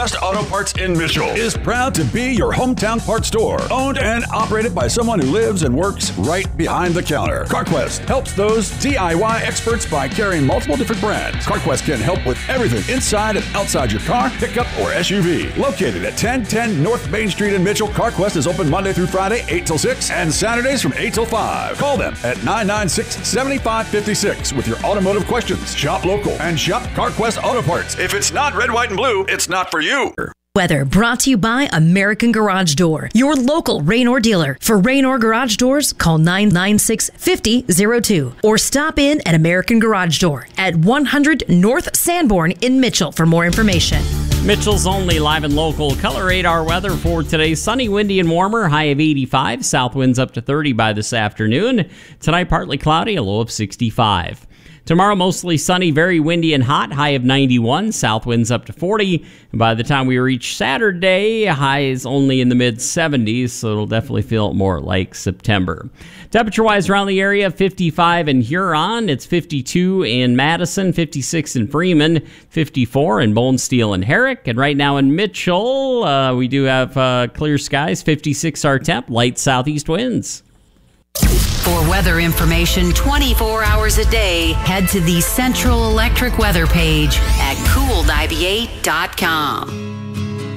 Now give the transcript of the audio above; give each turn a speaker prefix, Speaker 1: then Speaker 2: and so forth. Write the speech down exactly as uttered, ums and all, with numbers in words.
Speaker 1: CarQuest Auto Parts in Mitchell is proud to be your hometown parts store. Owned and operated by someone who lives and works right behind the counter. CarQuest helps those D I Y experts by carrying multiple different brands. CarQuest can help with everything inside and outside your car, pickup, or S U V. Located at ten ten North Main Street in Mitchell, CarQuest is open Monday through Friday, eight till six, and Saturdays from eight till five. Call them at nine nine six, seven five five six with your automotive questions. Shop local and shop CarQuest Auto Parts. If it's not red, white, and blue, it's not for you.
Speaker 2: Weather brought to you by American Garage Door, your local Raynor dealer. For Raynor Garage Doors, call nine nine six, five zero zero two or stop in at American Garage Door at one hundred North Sanborn in Mitchell for more information.
Speaker 3: Mitchell's only live and local Color Radar weather for today. Sunny, windy, and warmer. High of eighty-five. South winds up to thirty by this afternoon. Tonight, partly cloudy, a low of sixty-five. Tomorrow, mostly sunny, very windy and hot, high of ninety-one, south winds up to forty. And by the time we reach Saturday, high is only in the mid seventies, so it'll definitely feel more like September. Temperature-wise around the area, fifty-five in Huron, it's fifty-two in Madison, fifty-six in Freeman, fifty-four in Bone Steel and Herrick. And right now in Mitchell, uh, we do have uh, clear skies, fifty-six our temp, light southeast winds.
Speaker 4: For weather information twenty-four hours a day, head to the Central Electric weather page at cool ninety-eight dot com.